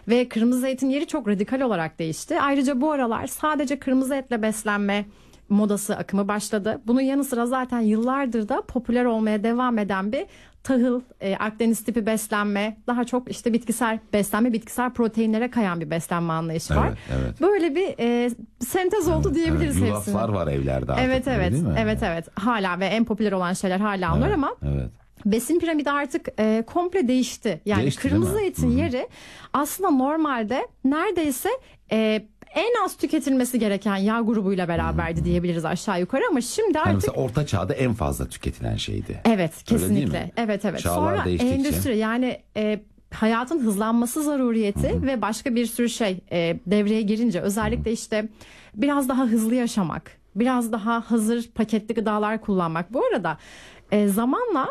Ve kırmızı etin yeri çok radikal olarak değişti. Ayrıca bu aralar sadece kırmızı etle beslenme modası akımı başladı. Bunun yanı sıra zaten yıllardır da popüler olmaya devam eden bir tahıl, Akdeniz tipi beslenme, daha çok işte bitkisel beslenme, bitkisel proteinlere kayan bir beslenme anlayışı var. Evet. Böyle bir sentez oldu diyebiliriz hepsine. Yulaflar var evlerde artık. Evet, değil mi? evet. Hala ve en popüler olan şeyler hala onlar ama besin piramidi artık komple değişti. Yani değişti, kırmızı etin yeri aslında normalde neredeyse en az tüketilmesi gereken yağ grubuyla beraberdi diyebiliriz aşağı yukarı ama şimdi artık mesela Orta Çağ'da en fazla tüketilen şeydi. Evet, kesinlikle. Evet. Çağlar Sonra değiştikçe. endüstri yani hayatın hızlanması zaruriyeti ve başka bir sürü şey devreye girince özellikle işte biraz daha hızlı yaşamak, biraz daha hazır paketli gıdalar kullanmak. Bu arada zamanla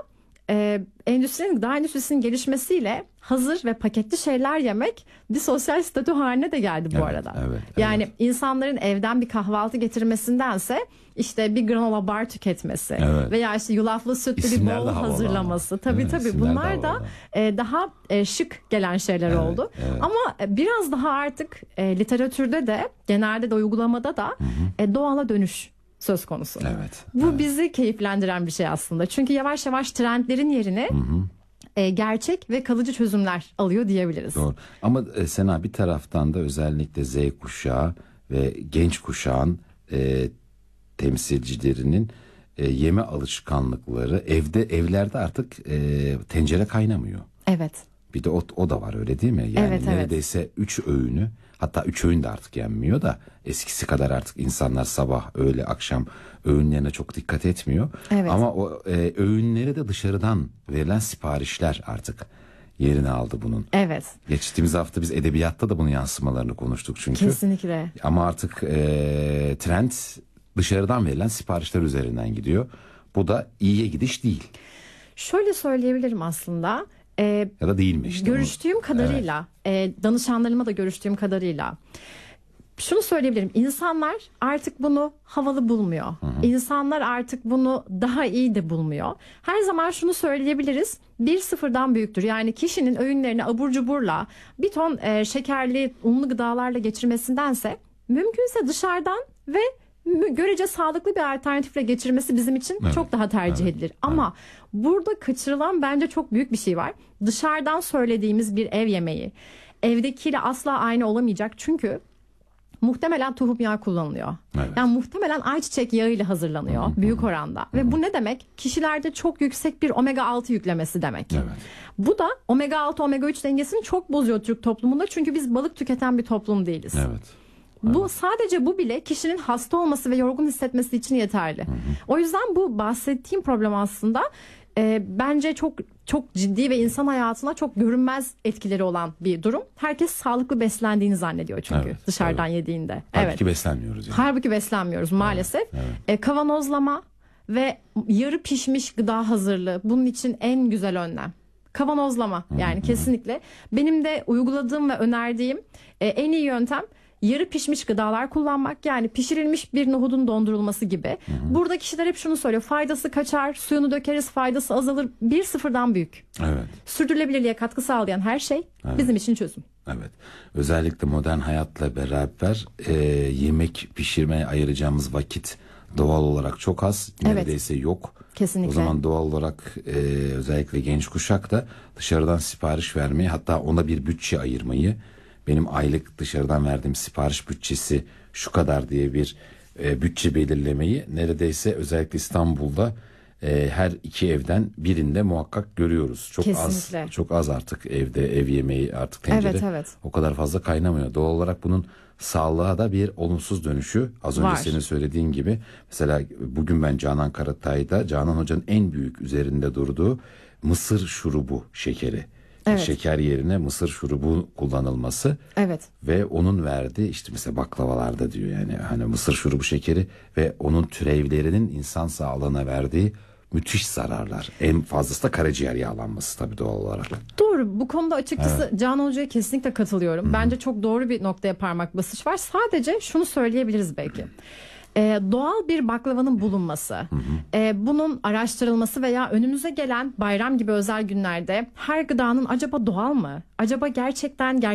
gıda endüstrisinin gelişmesiyle hazır ve paketli şeyler yemek bir sosyal statü haline de geldi bu arada. Yani insanların evden bir kahvaltı getirmesindense işte bir granola bar tüketmesi veya işte yulaflı sütlü İsimler bir bowl hazırlaması. Tabii bunlar da daha şık gelen şeyler oldu. Ama biraz daha artık literatürde de genelde de uygulamada da doğala dönüş söz konusu. Bu bizi keyiflendiren bir şey aslında. Çünkü yavaş yavaş trendlerin yerini gerçek ve kalıcı çözümler alıyor diyebiliriz. Doğru. Ama Sena, bir taraftan da özellikle Z kuşağı ve genç kuşağın temsilcilerinin yeme alışkanlıkları evlerde artık tencere kaynamıyor. Evet. Bir de o da var, öyle değil mi? Yani neredeyse 3 öğünü, hatta 3 öğün de artık yenmiyor da eskisi kadar artık insanlar sabah, öğle, akşam öğünlerine çok dikkat etmiyor. Ama o öğünleri de dışarıdan verilen siparişler artık yerini aldı bunun. Geçtiğimiz hafta biz edebiyatta da bunun yansımalarını konuştuk çünkü. Kesinlikle. Ama artık trend dışarıdan verilen siparişler üzerinden gidiyor. Bu da iyiye gidiş değil. Şöyle söyleyebilirim aslında. Ya da değil mi işte? Görüştüğüm kadarıyla, danışanlarıma da görüştüğüm kadarıyla şunu söyleyebilirim. İnsanlar artık bunu havalı bulmuyor. İnsanlar artık bunu daha iyi de bulmuyor. Her zaman şunu söyleyebiliriz. 1-0'dan büyüktür. Yani kişinin öğünlerini abur cuburla, bir ton şekerli, unlu gıdalarla geçirmesindense mümkünse dışarıdan ve görece sağlıklı bir alternatifle geçirmesi bizim için çok daha tercih edilir. Ama burada kaçırılan bence çok büyük bir şey var. Dışarıdan söylediğimiz bir ev yemeği evdekiyle asla aynı olamayacak. Çünkü muhtemelen tohum yağı kullanılıyor. Yani muhtemelen ayçiçek yağıyla hazırlanıyor büyük oranda. Ve bu ne demek? Kişilerde çok yüksek bir omega 6 yüklemesi demek. Bu da omega 6 omega 3 dengesini çok bozuyor Türk toplumunda. Çünkü biz balık tüketen bir toplum değiliz. Bu sadece bu bile kişinin hasta olması ve yorgun hissetmesi için yeterli. O yüzden bu bahsettiğim problem aslında bence çok ciddi ve insan hayatına çok görünmez etkileri olan bir durum. Herkes sağlıklı beslendiğini zannediyor çünkü dışarıdan yediğinde. Halbuki beslenmiyoruz. Yani. Halbuki beslenmiyoruz maalesef. Kavanozlama ve yarı pişmiş gıda hazırlığı bunun için en güzel önlem. Kavanozlama yani kesinlikle. Benim de uyguladığım ve önerdiğim en iyi yöntem yarı pişmiş gıdalar kullanmak, yani pişirilmiş bir nohudun dondurulması gibi. Burada kişiler hep şunu söylüyor: faydası kaçar, suyunu dökeriz, faydası azalır. 1-0'dan büyük. Sürdürülebilirliğe katkı sağlayan her şey bizim için çözüm. Özellikle modern hayatla beraber yemek pişirmeye ayıracağımız vakit doğal olarak çok az, neredeyse yok. Kesinlikle. O zaman doğal olarak özellikle genç kuşak da dışarıdan sipariş vermeyi, hatta ona bir bütçe ayırmayı, benim aylık dışarıdan verdiğim sipariş bütçesi şu kadar diye bir bütçe belirlemeyi neredeyse özellikle İstanbul'da her 2 evden birinde muhakkak görüyoruz. Çok az artık evde ev yemeği, artık tencere o kadar fazla kaynamıyor. Doğal olarak bunun sağlığa da bir olumsuz dönüşü az önce senin söylediğin gibi. Mesela bugün ben Canan Karatay'da Canan Hoca'nın en büyük üzerinde durduğu mısır şurubu şekeri. Şeker yerine mısır şurubu kullanılması ve onun verdiği, işte mesela baklavalarda diyor, yani hani mısır şurubu şekeri ve onun türevlerinin insan sağlığına verdiği müthiş zararlar. En fazlası da karaciğer yağlanması tabii doğal olarak. Doğru. Bu konuda açıkçası Canan Hoca'ya kesinlikle katılıyorum. Bence çok doğru bir noktaya parmak basış var. Sadece şunu söyleyebiliriz belki. Doğal bir baklavanın bulunması, bunun araştırılması veya önümüze gelen bayram gibi özel günlerde her gıdanın acaba doğal mı? Acaba gerçekten